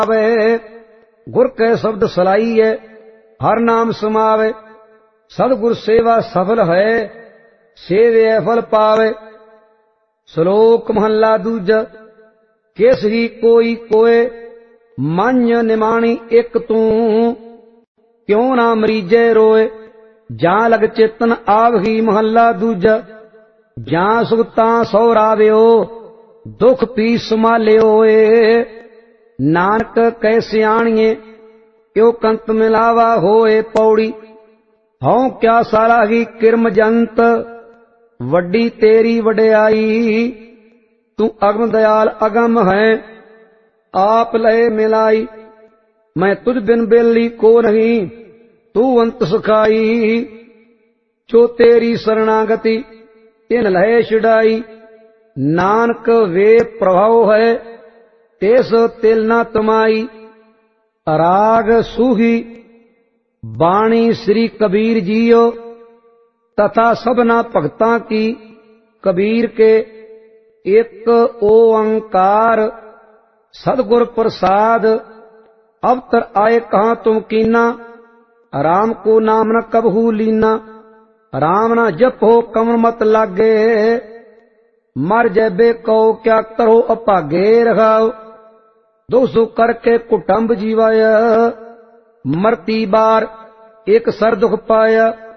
आवे। गुर के शब्द सलाइए हर नाम समावे। सदगुर सेवा सफल है सेवे फल पावे। श्लोक महला दूजा। केसरी कोई कोय मान्य निमाणी एक तू। क्यों ना मरीजे रोए जां लग चेतन आवही। महला दूजा। जां सुगता सौराव्यो दुख पी संभालियो। नानक कैसे आणिए क्यों कंत मिलावा होए। पौड़ी हूं क्या सालाही किरम जंत वड्डी तेरी वड्याई। तू अगम दयाल अगम है आप लय मिलाई। मैं तुझ बिन बेली को नहीं तू अंत सुखाई। जो तेरी शरणागति तिन लय छिड़ाई। नानक वे प्रभाव है तेस तिल न तमाई। राग सूही बाणी श्री कबीर जियो तथा सबना भगतां की। कबीर के एक ओंकार सदगुर प्रसाद। अवतर आए कहाँ तुम कीना राम को नाम न कबहू लीना। राम ना जपो कमर मत लागे मर जैबे कहो क्या करो अभागे रखाओ। दोसो करके कुटुंब जीवाया मरती बार एक सर दुख पाया।